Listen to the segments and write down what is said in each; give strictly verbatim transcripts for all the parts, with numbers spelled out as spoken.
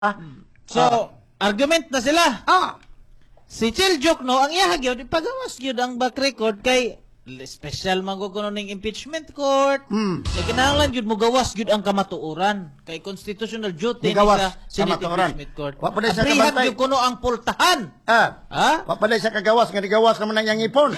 Ah, So, argument na sila. ah, Si Chil Jokno, ang iyahag yun, ipagawas yun ang back record kay special maguguno ng impeachment court. hmm, Kaya kinahanglan yun mo gawas yun ang kamatuoran. Kay constitutional duty ni Mugawas, sa Senate kamatuoran. Impeachment Court. Wa pa din sa Abrihan kabantay. yun kuno ang pultahan. ah, Ha? papaday sa kagawas, nga digawas naman ang iyang ipon.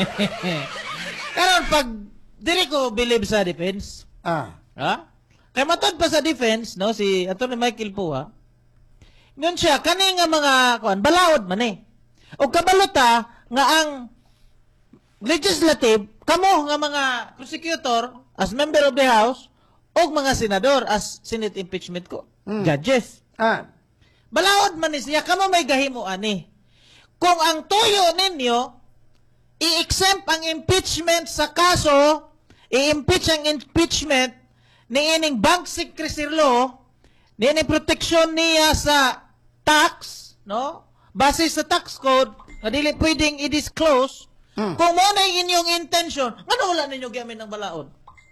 Karon pag diri ko believe sa defense, Ah, ha? Kay matod pa sa defense, no, si Attorney Michael Pua, ngun siya, kani nga mga, kuan, balaod man eh. O kabalota, nga ang legislative, kamo nga mga prosecutor, as member of the House, o mga senador, as Senate impeachment ko, Mm. judges. ah, Balaod man ni siya, kamo may gahimo ani. Kung ang tuyo ninyo, i-exempt ang impeachment sa kaso, i-impeach ang impeachment ni ining bank secrecy law, ni ining proteksyon niya sa tax, no? Base sa tax code, na dili pwedeng i-disclose, Hmm. kung mo na inyong intention, ano wala ninyo gamit ng balaod?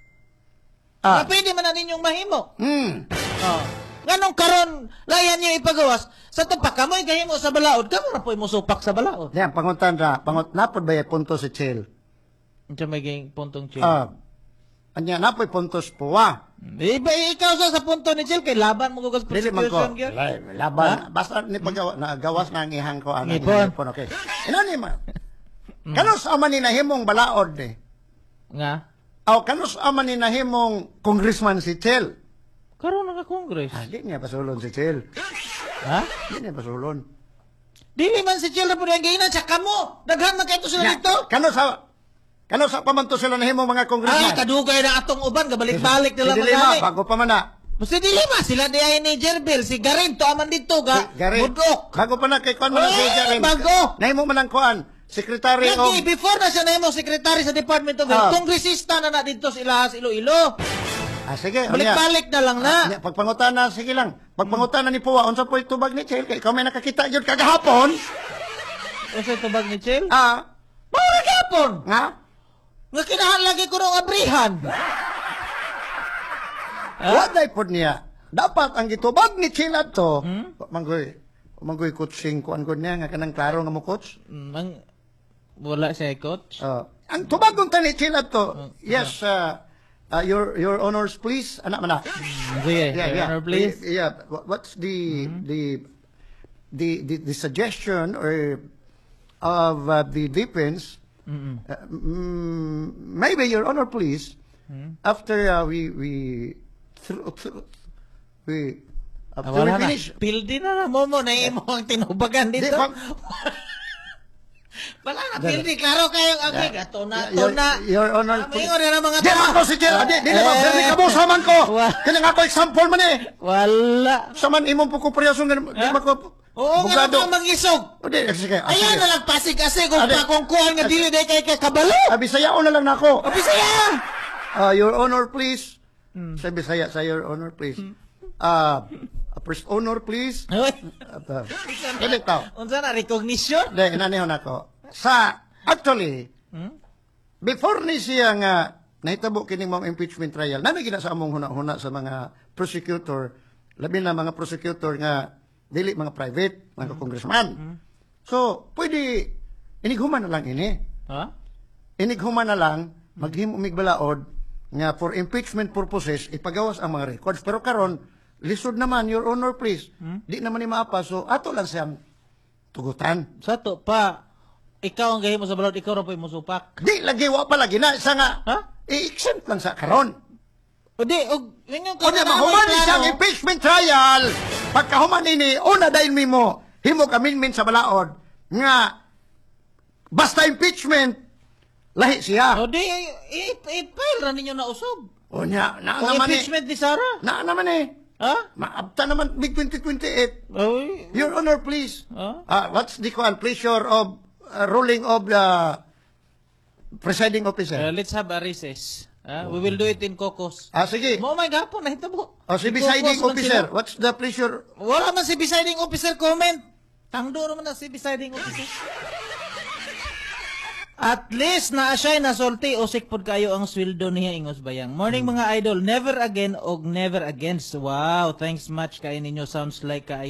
ah, Na pwede man na ninyong mahimo. hmm, Oh. Ganong karon layan niyo ipagawas sa tupak kamoy gahimo sa balaod kamo ra poy mo supak sa balaod. yan, pangutan ra, pangut, napod ba yung punto si Chill? Unsa may ging puntong chill? Ah, anya, napoy puntos po, ah. Iba ikaw sa sa punto ni Chill kay laban mo gugos Dili man ko. prosecution gyud. Lai- Laban. Basta ni paggawa na gawas na ang ihang ko ang Ngipon. ngipon. Okay. Ino ni ma. Kanus aman ni nahimong balaod ni. Nga Aw kanus aman ni nahimong congressman si Chel. karon nga Congress. Ah, di niya pasulon si Chel. Ha? Di niya pasulon. Dili man si Chill ra pud ang giinan sa kamo. Daghan man kay to sila dito. Kanus sa kanus sa pamanto sila nahimong mga Ay, congressman. kadugay na atong uban gabalik-balik nila Si Dilima, magani. bago pa man na. Basta dili ba sila di ay ni Jerbil si Garin to aman dito ga. Si Gary. Budok. Bago pa na kay kuan man Eh, si Gary. bago. Nahimo man ang kuan. Secretary of Lagi, before na siya na yung secretary sa Department of Ah. Health, kongresista na na dito sila sa Iloilo. Ah, sige. Balik-balik na lang na. Ah, pagpangutan na, sige lang. Pagpangutan na ni Puwa, unsa po itubag ni Chel? Kay ikaw may nakakita yun kagahapon. O sa tubag ni Chel? Ah, Maura gapon! nga? Nga kinahan lagi ko ng abrihan. What day po niya? Dapat ang gitubag ni Chel ato. Hmm? Manggoy, manggoy coaching ko ang niya nga kanang klaro nga mo coach. Mm, ang, wala siya, coach. Ah, ang tubag unta ni Chel ato. Yes, uh, uh, your your honors please. Anak man na. Sige, Yeah, Your yeah. Honor, please. Yeah, What- what's the the the the, the suggestion or of uh, the defense? Mm-mm. Uh, mm, maybe your honor, please. Hmm? After uh, we we through, through, we Ah, after we wala na. finish. Pildi na na mo mo na imo ang tinubagan Di, dito. pag- Wala na, pildi. Klaro kayong agig. Ato na, ato your, na. your honor, Ah, please. mayon na mga Di man tao. ko si Jill. Di, di na ba? Eh. Di ka mo saman ko. Wa- Kaya nga ako example man eh. Wala. Saman imong po ko priyasong ganun. Di Ha? ba ko? Oo nga bugado. ba mag-isog? O di, sige. ah, Ayan sige. na lang pasig-asig kung Ade. pakungkuhan nga dili day kay kay kabalo. Ah, Bisaya na lang na ako. O Bisaya. Uh, your honor, please. Hmm. Sa Bisaya, sa your honor, please. Uh, first honor, please. Hoy. Uh, Dili tao. Unsa na recognition? Hindi, inanihon ako. Sa, actually, Hmm? before ni siya nga, nahitabo kining mga impeachment trial, namin gina sa among huna-huna sa mga prosecutor, labi na mga prosecutor nga, dili mga private, mga congressman. So, pwede, inighuman na lang ini. Ha? Inighuman na lang, maghim umigbalaod, nga for impeachment purposes, ipagawas ang mga records. Pero karon lisod naman, your honor, please. Di naman ni maapa, so ato lang siyang tugutan. Sa to pa ikaw ang gahimo sa balod, ikaw ra po'y musupak. Di lagi wa pa lagi na sa nga Ha? i-exempt lang sa karon. O di, o yun yung O di mahuman ni siyang impeachment trial. Pagkahuman ini una dahil mimo himo amendment sa balaod nga basta impeachment lahi siya. O di, i- i-file ra ninyo na usog. O nya na Kung naman eh. impeachment ni Sara. Na naman eh. Ha? Maabta naman big twenty twenty-eight. Oy. Your honor, please. Ha? Ah, what's the kuan pleasure of uh, ruling of the presiding officer? Uh, let's have a recess. Ha? We will do it in caucus. Ah, sige. Mo may gapon nahitabo. O si I-caucus presiding man officer, sila. what's the pleasure? Wala man si presiding officer comment. Tangdo naman na si presiding officer. At least na siya nasulti usik pod kayo ang sweldo niya ingos bayang. Morning mga idol, never again og never against. Wow, thanks much kay ninyo, sounds like kaayo